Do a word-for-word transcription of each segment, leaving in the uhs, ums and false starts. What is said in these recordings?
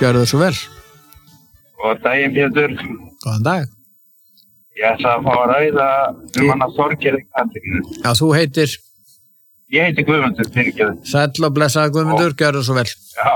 gjörðu svo vel. Og daginn Pétur. Góðan dag. Ég ætla að fá að ræða um hana Þorgeiri Katrínu. Já, þú heitir? Ég heiti Guðmundur, fyrirgefðu. Sæll og blessaður Guðmundur, gjörðu svo vel. Já,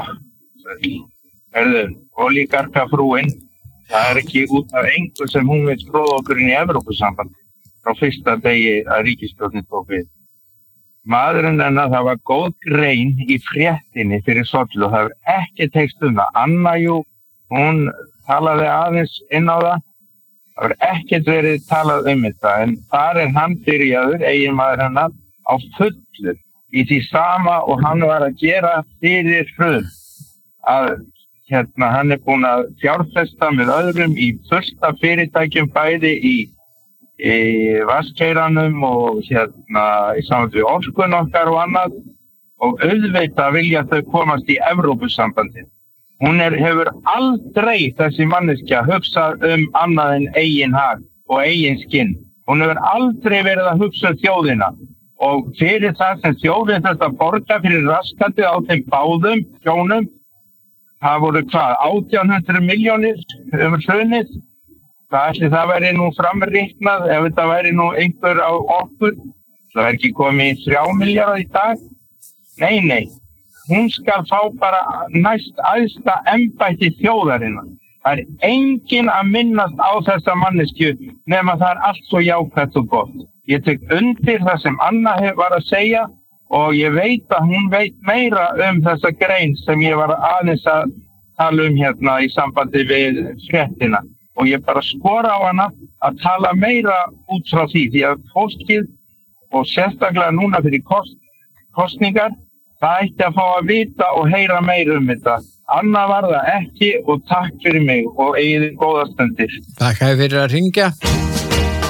herðu, olígarkafrúin, það er ekki út af engu sem hún vil tróða okkur inn í Evrópusamband frá fyrsta degi að ríkisstjórnin tók við. Maðurinn hennar, það var góð grein í fréttinni fyrir Sollu, það hefur ekki tekst um það. Anna, jú, hún talaði aðeins inn á það, það hefur ekkert verið talað um þetta, en þar er hann byrjaður, eiginmaður hennar, á fullu í því sama og hann var að gera fyrir hrun. Að hérna, hann er búinn að fjárfesta með öðrum í fullt af fyrirtækjum bæði í í vaskeiranum og hérna í saman við orkun okkar og annað og auðvitað vilja þau komast í Evrópusambandið. Hún er, hefur aldrei þessi manneskja hugsað um annað en eigin hag og eigin skinn. Hún hefur aldrei verið að hugsa um þjóðina og fyrir það sem þjóðin þetta borga fyrir raskandi á þeim báðum hjónum, það voru hvað, átján hundruð milljónir um hrunið. Það ætli það væri nú framreiknað ef þetta væri nú einhver á okkur. Það væri ekki komið í þrjá milljarða í dag. Nei, nei. Hún skal fá bara næst æðsta embætti þjóðarinnar. Það er enginn að minnast á þessa manneskju nema það er allt svo jákvætt og gott. Ég tek undir það sem Anna var að segja og ég veit að hún veit meira um þessa grein sem ég var aðeins að tala um hérna í sambandi við fréttina. Og ég bara skora á hana að tala meira út frá því, því að fólkið og sérstaklega núna fyrir kost, kostningar, það ætti að fá að vita og heyra meira um þetta. Anna var það ekki og takk fyrir mig og eigið góða stundir. Takk fyrir að hringja.